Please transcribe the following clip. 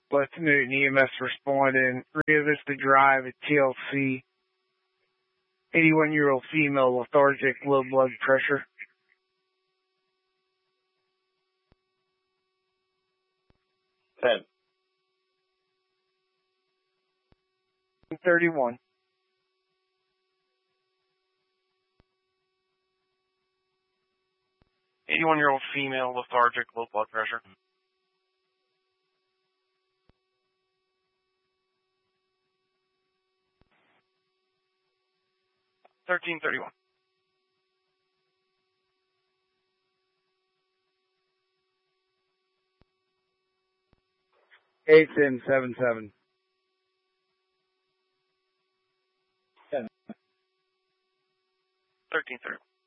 West Newton EMS responding. Rio Vista Drive at TLC. 81-year-old female, lethargic, low blood pressure. 10. 31. 81-year-old female, lethargic, low blood pressure. 1331. 8777. 1330.